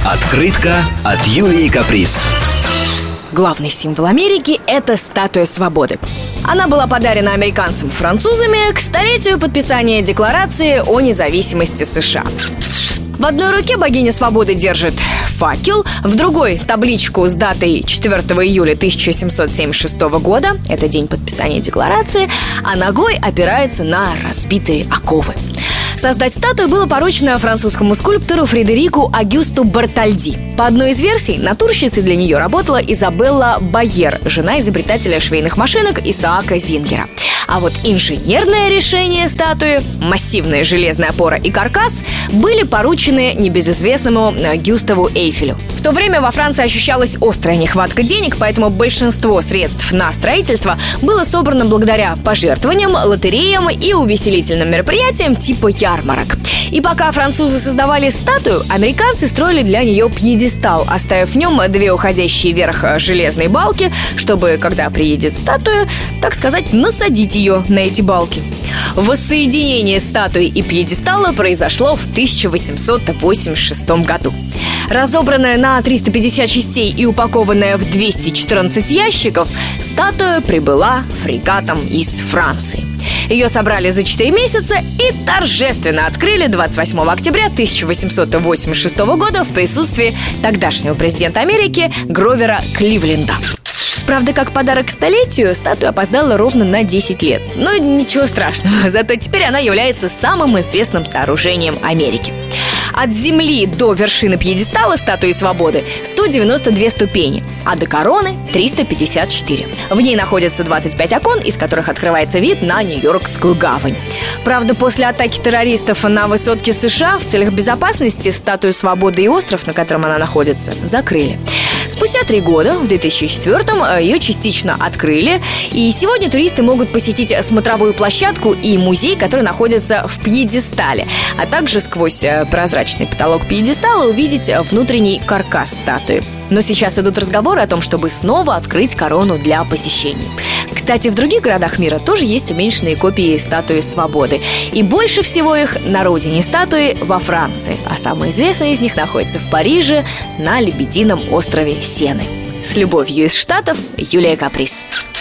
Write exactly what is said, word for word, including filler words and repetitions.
Открытка от Юлии Каприз. Главный символ Америки – это статуя свободы. Она была подарена американцам французами к столетию подписания Декларации о независимости США. В одной руке богиня свободы держит факел, в другой – табличку с датой четвёртого июля тысяча семьсот семьдесят шестого года, это день подписания Декларации, а ногой опирается на разбитые оковы. Создать статую было поручено французскому скульптору Фредерику Агюсту Бартальди. По одной из версий, натурщицей для нее работала Изабелла Байер, жена изобретателя швейных машинок Исаака Зингера. А вот инженерное решение статуи, массивная железная опора и каркас, были поручены небезызвестному Гюставу Эйфелю. В то время во Франции ощущалась острая нехватка денег, поэтому большинство средств на строительство было собрано благодаря пожертвованиям, лотереям и увеселительным мероприятиям типа ярмарок. И пока французы создавали статую, американцы строили для нее пьедестал, оставив в нем две уходящие вверх железные балки, чтобы, когда приедет статуя, так сказать, насадить ее на эти балки. Воссоединение статуи и пьедестала произошло в тысяча восемьсот восемьдесят шестом году. Разобранная на триста пятьдесят частей и упакованная в двести четырнадцать ящиков, статуя прибыла фрегатом из Франции. Ее собрали за четыре месяца и торжественно открыли двадцать восьмого октября тысяча восемьсот восемьдесят шестого года в присутствии тогдашнего президента Америки Гровера Кливленда. Правда, как подарок к столетию, статуя опоздала ровно на десять лет. Но ничего страшного, зато теперь она является самым известным сооружением Америки. От земли до вершины пьедестала статуи свободы сто девяносто две ступени, а до короны триста пятьдесят четыре. В ней находятся двадцать пять окон, из которых открывается вид на Нью-Йоркскую гавань. Правда, после атаки террористов на высотки США в целях безопасности статую свободы и остров, на котором она находится, закрыли. Спустя три года, в две тысячи четвёртом, ее частично открыли, и сегодня туристы могут посетить смотровую площадку и музей, который находится в пьедестале, а также сквозь прозрачный потолок пьедестала увидеть внутренний каркас статуи. Но сейчас идут разговоры о том, чтобы снова открыть корону для посещений. Кстати, в других городах мира тоже есть уменьшенные копии статуи свободы. И больше всего их на родине статуи во Франции. А самая известная из них находится в Париже на Лебедином острове Сены. С любовью из Штатов, Юлия Каприз.